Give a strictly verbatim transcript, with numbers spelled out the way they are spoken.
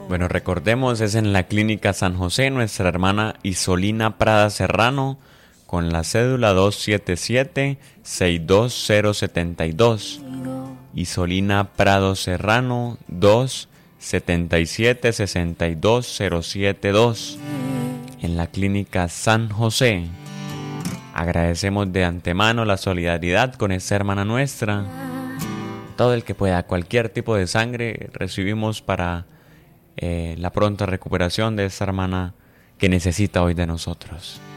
Bueno, recordemos, es en la Clínica San José, nuestra hermana Isolina Prada Serrano, con la cédula dos siete siete, seis dos cero siete dos. Isolina Prado Serrano, dos siete siete, seis dos cero siete dos, en la Clínica San José. Agradecemos de antemano la solidaridad con esta hermana nuestra. Todo el que pueda, cualquier tipo de sangre, recibimos para eh, la pronta recuperación de esta hermana que necesita hoy de nosotros.